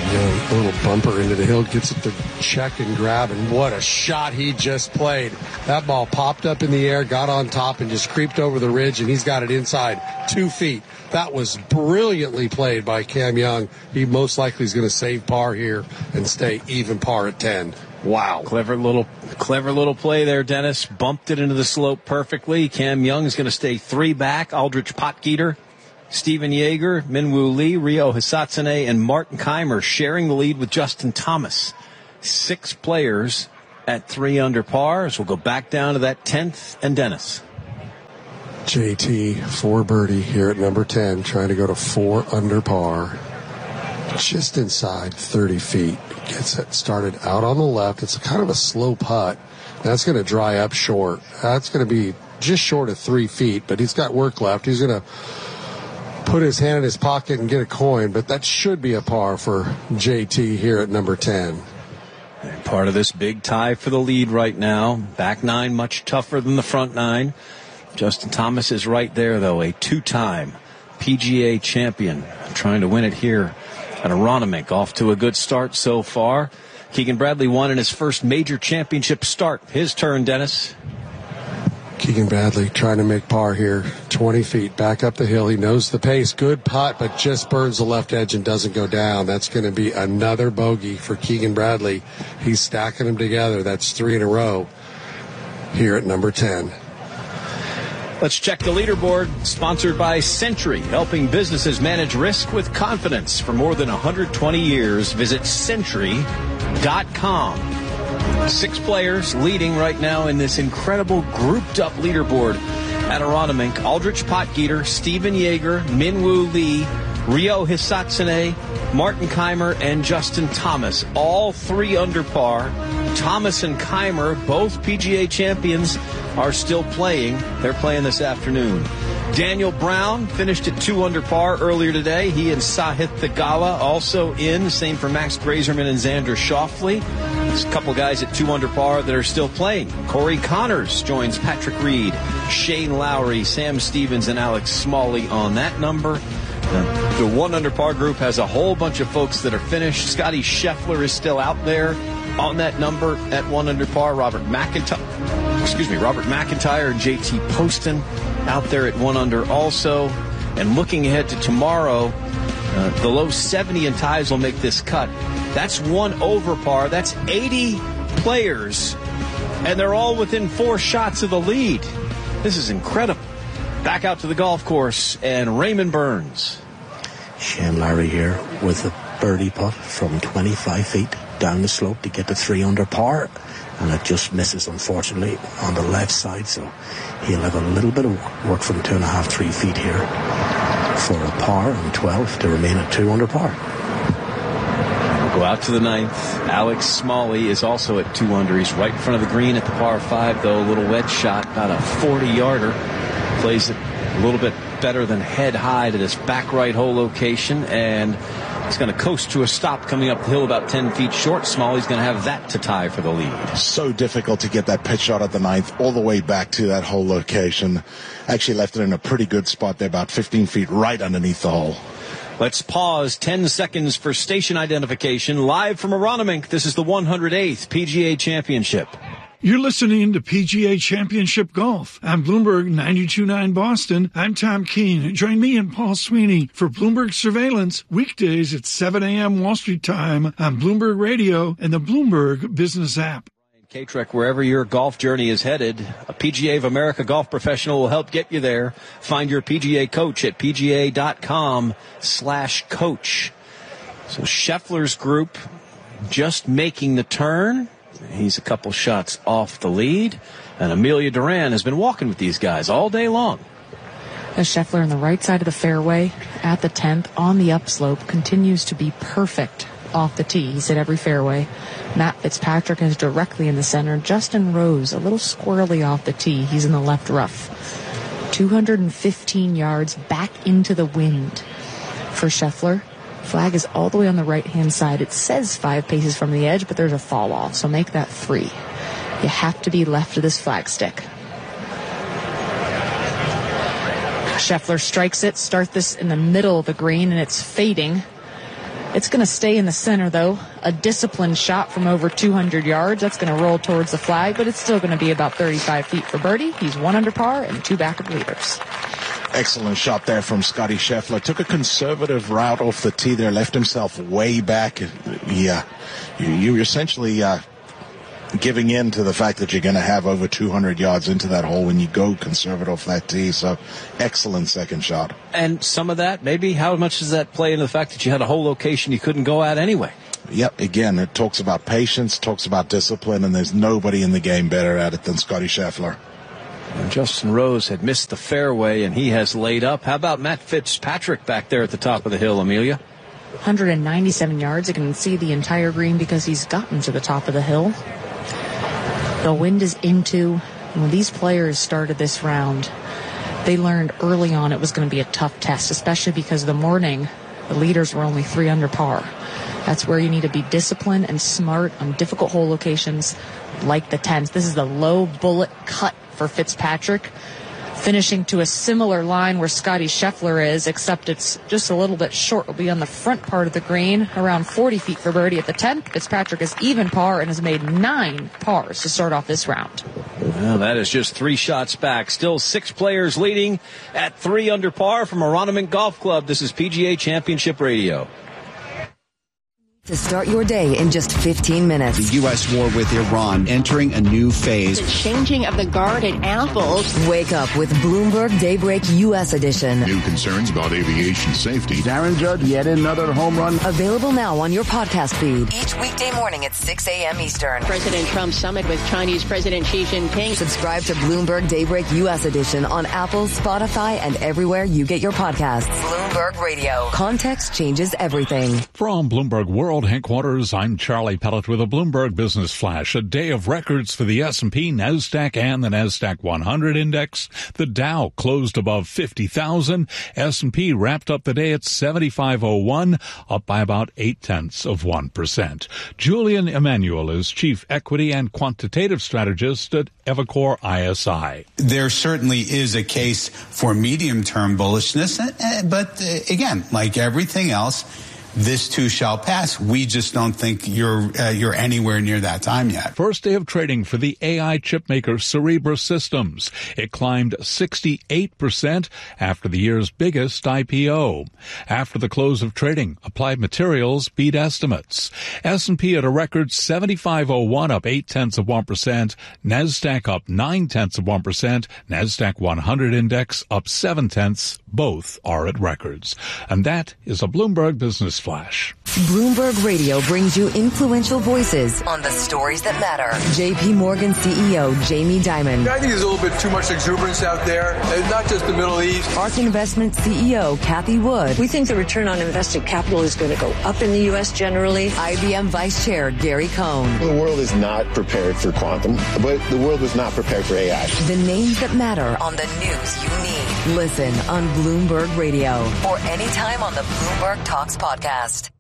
A little bumper into the hill, gets it to check and grab, and what a shot he just played. That ball popped up in the air, got on top, and just creeped over the ridge, and he's got it inside 2 feet. That was brilliantly played by Cam Young. He most likely is going to save par here and stay even par at 10. Wow. Clever little play there, Dennis. Bumped it into the slope perfectly. Cam Young is going to stay 3 back. Aldrich Potgieter, Stephen Yeager, Minwoo Lee, Ryo Hisatsune, and Martin Keimer sharing the lead with Justin Thomas. 6 players at 3 under par. As we'll go back down to that 10th and Dennis. JT for birdie here at number 10, trying to go to 4 under par. Just inside 30 feet. Gets it started out on the left. It's kind of a slow putt. That's going to dry up short. That's going to be just short of 3 feet, but he's got work left. He's going to put his hand in his pocket and get a coin, but that should be a par for JT here at number 10. And part of this big tie for the lead right now. Back 9 much tougher than the front 9. Justin Thomas is right there, though, a 2-time PGA champion, trying to win it here at Aronimink. Off to a good start so far. Keegan Bradley won in his first major championship start. His turn, Dennis. Keegan Bradley trying to make par here. 20 feet back up the hill. He knows the pace. Good putt, but just burns the left edge and doesn't go down. That's going to be another bogey for Keegan Bradley. He's stacking them together. That's 3 in a row here at number 10. Let's check the leaderboard. Sponsored by Century, helping businesses manage risk with confidence. For more than 120 years, visit Century.com. 6 players leading right now in this incredible grouped-up leaderboard at Aronimink. Aldrich Potgieter, Stephen Yeager, Minwoo Lee, Ryo Hisatsune, Martin Keimer, and Justin Thomas. All 3 under par. Thomas and Keimer, both PGA champions, are still playing. They're playing this afternoon. Daniel Brown finished at 2 under par earlier today. He and Sahith Theegala also in. Same for Max Grazerman and Xander Schauffele. There's a couple guys at 2 under par that are still playing. Corey Connors joins Patrick Reed, Shane Lowry, Sam Stevens, and Alex Smalley on that number. The 1 under par group has a whole bunch of folks that are finished. Scotty Scheffler is still out there on that number at 1 under par. Robert McIntyre and JT Poston out there at 1 under also. And looking ahead to tomorrow, the low 70 in ties will make this cut. That's 1 over par. That's 80 players, and they're all within 4 shots of the lead. This is incredible. Back out to the golf course, and Raymond Burns. Shane Lowry here with a birdie putt from 25 feet down the slope to get to 3 under par, and it just misses, unfortunately, on the left side, so he'll have a little bit of work from 2.5, 3 feet here for a par and 12 to remain at 2 under par. We'll go out to the 9th. Alex Smalley is also at 2 under. He's right in front of the green at the par 5, though. A little wedge shot, about a 40-yarder. Plays it a little bit better than head high to this back right hole location, and it's going to coast to a stop coming up the hill about 10 feet short. Smalley's going to have that to tie for the lead. So difficult to get that pitch shot at the 9th all the way back to that hole location. Actually left it in a pretty good spot there, about 15 feet right underneath the hole. Let's pause 10 seconds for station identification. Live from Aronimink, this is the 108th PGA Championship. You're listening to PGA Championship Golf on Bloomberg 92.9 Boston. I'm Tom Keene. Join me and Paul Sweeney for Bloomberg Surveillance weekdays at 7 a.m. Wall Street time on Bloomberg Radio and the Bloomberg Business app. K-Trek, wherever your golf journey is headed, a PGA of America golf professional will help get you there. Find your PGA coach at pga.com/coach. So Scheffler's group just making the turn. He's a couple shots off the lead. And Amelia Duran has been walking with these guys all day long. Scheffler on the right side of the fairway at the 10th on the upslope continues to be perfect off the tee. He's hit every fairway. Matt Fitzpatrick is directly in the center. Justin Rose a little squirrely off the tee. He's in the left rough. 215 yards back into the wind for Scheffler. Flag is all the way on the right-hand side. It says 5 paces from the edge, but there's a fall off, so make that 3. You have to be left of this flagstick. Scheffler strikes it, start this in the middle of the green, and it's fading. It's going to stay in the center, though. A disciplined shot from over 200 yards. That's going to roll towards the flag, but it's still going to be about 35 feet for birdie. He's 1 under par and 2 backup leaders. Excellent shot there from Scotty Scheffler. Took a conservative route off the tee there, left himself way back. Yeah, you're essentially giving in to the fact that you're going to have over 200 yards into that hole when you go conservative off that tee. So excellent second shot. And some of that, maybe, how much does that play into the fact that you had a whole location you couldn't go at anyway? Yep, again, it talks about patience, talks about discipline, and there's nobody in the game better at it than Scotty Scheffler. And Justin Rose had missed the fairway, and he has laid up. How about Matt Fitzpatrick back there at the top of the hill, Amelia? 197 yards. You can see the entire green because he's gotten to the top of the hill. The wind is into. When these players started this round, they learned early on it was going to be a tough test, especially because the morning, the leaders were only 3 under par. That's where you need to be disciplined and smart on difficult hole locations like the 10s. This is the low bullet cut for Fitzpatrick, finishing to a similar line where Scotty Scheffler is, except it's just a little bit short. Will be on the front part of the green, around 40 feet for birdie at the 10th. Fitzpatrick is even par and has made 9 pars to start off this round. Well, that is just 3 shots back. Still 6 players leading at 3 under par from Aronimink Golf Club. This is PGA Championship Radio. To start your day in just 15 minutes. The U.S. war with Iran entering a new phase. The changing of the guard at Apple. Wake up with Bloomberg Daybreak U.S. edition. New concerns about aviation safety. Darren Judge, yet another home run. Available now on your podcast feed. Each weekday morning at 6 a.m. Eastern. President Trump's summit with Chinese President Xi Jinping. Subscribe to Bloomberg Daybreak U.S. edition on Apple, Spotify, and everywhere you get your podcasts. Bloomberg Radio. Context changes everything. From Bloomberg World Headquarters, I'm Charlie Pellet with a Bloomberg Business Flash. A day of records for the S&P, NASDAQ, and the NASDAQ 100 index. The Dow closed above 50,000. S&P wrapped up the day at 7501, up by about 0.8%. Julian Emanuel is Chief Equity and Quantitative Strategist at Evercore ISI. There certainly is a case for medium-term bullishness, but again, like everything else, this too shall pass. We just don't think you're anywhere near that time yet. First day of trading for the AI chipmaker Cerebras Systems. It climbed 68% after the year's biggest IPO. After the close of trading, Applied Materials beat estimates. S&P at a record 7501, up 0.8%. NASDAQ up 0.9%. NASDAQ 100 index up 0.7. Both are at records. And that is a Bloomberg Business Flash. Bloomberg Radio brings you influential voices on the stories that matter. J.P. Morgan CEO Jamie Dimon. I think there's a little bit too much exuberance out there, and not just the Middle East. ARK Investment CEO Kathy Wood. We think the return on invested capital is going to go up in the U.S. generally. IBM Vice Chair Gary Cohn. The world is not prepared for quantum, but the world was not prepared for AI. The names that matter on the news you need. Listen on Bloomberg Radio or anytime on the Bloomberg Talks podcast.